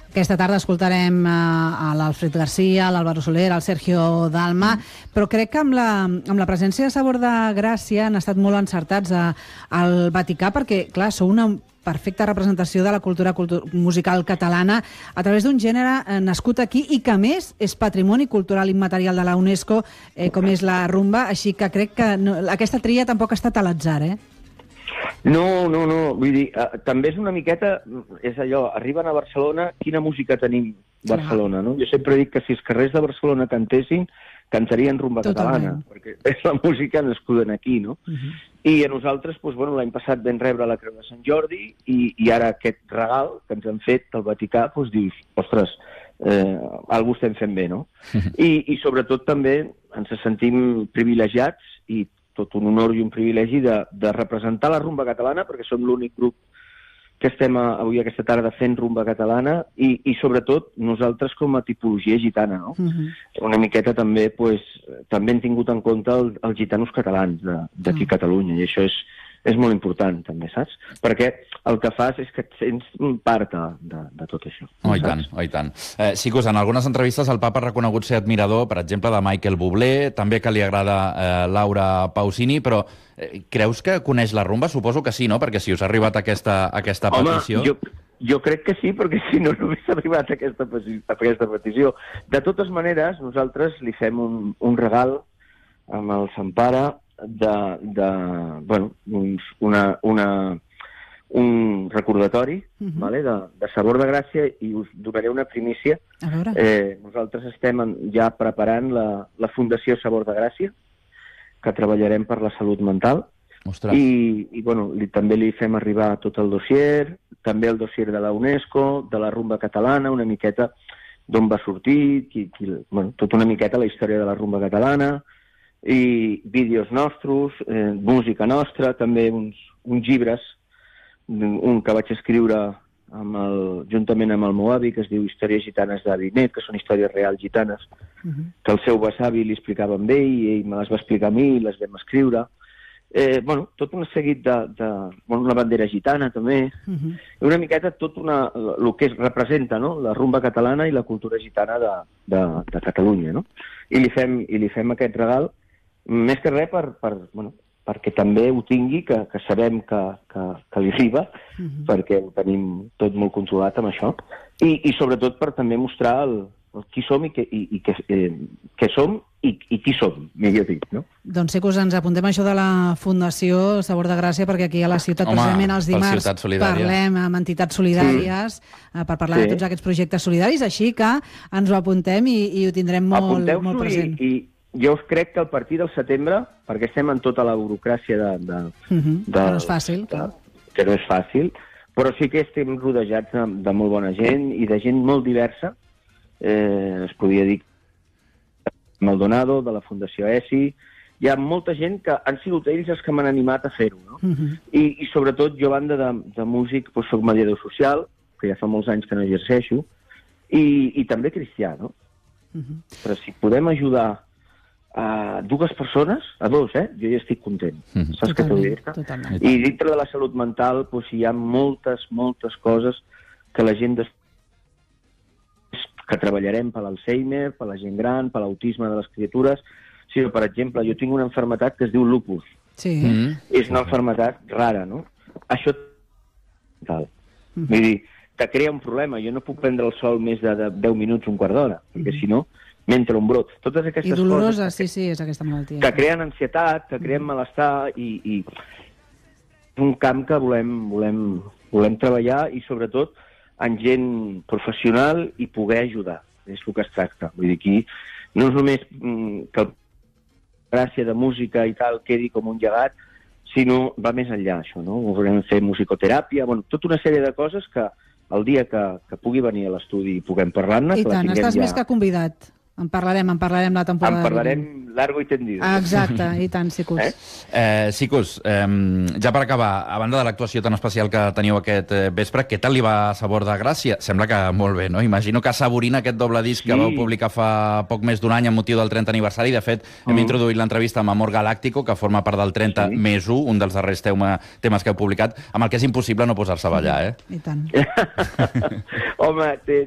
Aquesta tarda escoltarem a l'Alfred Garcia, a l'Álvaro Soler, al Sergio Dalma, però crec que amb la presència de Sabor de Gràcia han estat molt encertats al Vaticà, perquè, clar, sou una perfecta representació de la cultura musical catalana a través d'un gènere nascut aquí i que, a més, és patrimoni cultural immaterial de la UNESCO, com és la rumba, així que crec que aquesta tria tampoc ha estat a l'atzar, No, vull dir, també és una miqueta, és allò, arriben a Barcelona, quina música tenim a Barcelona, no? Jo sempre dic que si els carrers de Barcelona cantessin, cantarien rumba catalana, perquè és la música nascuda aquí, no? I a nosaltres, l'any passat vam rebre la Creu de Sant Jordi i ara aquest regal que ens han fet del Vaticà, dius, ostres, alguna estem fent bé, no? I sobretot també ens sentim privilegiats i tot un honor i un privilegi de representar la rumba catalana, perquè som l'únic grup que estem avui aquesta tarda fent rumba catalana i sobretot nosaltres com a tipologia gitana, no? Una miqueta també, també hem tingut en compte els gitanos catalans d'aquí a Catalunya, i això és molt important, també, saps? Perquè el que fas és que et sents part de tot això. Oh, i tant, oh, i tant. Sicus, en algunes entrevistes el papa ha reconegut ser admirador, per exemple, de Michael Bublé, també que li agrada Laura Pausini, però creus que coneix la rumba? Suposo que sí, no? Perquè si us ha arribat aquesta petició... Home, jo crec que sí, perquè si no hagués arribat aquesta petició. De totes maneres, nosaltres li fem un regal amb el Sant Pare un recordatori de Sabor de Gràcia, i us donaré una primícia. Nosaltres estem ja preparant la Fundació Sabor de Gràcia, que treballarem per la salut mental. I també li fem arribar tot el dossier, també el dossier de la UNESCO, de la rumba catalana, una miqueta d'on va sortir, tota una miqueta la història de la rumba catalana, i vídeos nostres, música nostra, també uns llibres, un que vaig escriure juntament amb el meu avi, que es diu Històries gitanes d'Avinet, que són històries reals gitanes, que el seu besavi li explicava a ell, i ell me les va explicar a mi, i les vam escriure. Tot un seguit una bandera gitana, també. Una miqueta tot el que representa la rumba catalana i la cultura gitana de Catalunya, no? I li fem aquest regal, més que res perquè també ho tingui, que sabem que li arriba, perquè ho tenim tot molt controlat amb això, i sobretot per també mostrar qui som i què som i qui som, millor dit, no? Doncs sí que ens apuntem a això de la Fundació Sabor de Gràcia, perquè aquí a la ciutat, precisament els dimarts, parlem amb entitats solidàries per parlar de tots aquests projectes solidaris, així que ens ho apuntem i ho tindrem molt present. I jo crec que a partir del setembre, perquè estem en tota la burocràcia que no és fàcil, que no és fàcil, però sí que estem rodejats de molt bona gent i de gent molt diversa. Es podria dir Maldonado, de la Fundació ESI. Hi ha molta gent que han sigut ells els que m'han animat a fer-ho, no? I sobretot jo, a banda de músic, soc mediador social, que ja fa molts anys que no exerceixo, i també cristià, no? Però si podem ajudar a dues persones, a dos, jo ja estic content. Saps què t'ho dic? I dintre de la salut mental hi ha moltes coses que la gent que treballarem per l'Alzheimer, per la gent gran, per l'autisme de les criatures. Sí, per exemple, jo tinc una malaltia que es diu lupus. És una malaltia rara, no? Això vull dir, que crea un problema. Jo no puc prendre el sol més de 10 minuts, un quart d'hora, perquè si no m'entra un brot. Totes aquestes coses... I dolorosa, sí, és aquesta malaltia. Que creen ansietat, que creen malestar, i un camp que volem treballar, i sobretot en gent professional, i poder ajudar. És el que es tracta. Vull dir, aquí no és només que la gràcia de música i tal quedi com un llegat, sinó va més enllà, això, no? Volem fer musicoteràpia, tota una sèrie de coses que el dia que pugui venir a l'estudi i puguem parlar-ne... I tant, estàs més que convidat. En parlarem la temporada. En parlarem largo i tendido. Exacte, i tant, Sicus. Sicus, ja per acabar, a banda de l'actuació tan especial que teniu aquest vespre, què tal li va Sabor de Gràcia? Sembla que molt bé, no? Imagino que Saborina, aquest doble disc que vau publicar fa poc més d'un any amb motiu del 30 aniversari, de fet, hem introduït l'entrevista amb Amor Galáctico, que forma part del 30 més 1, un dels darrers temes que heu publicat, amb el que és impossible no posar-se a ballar, I tant. Home, té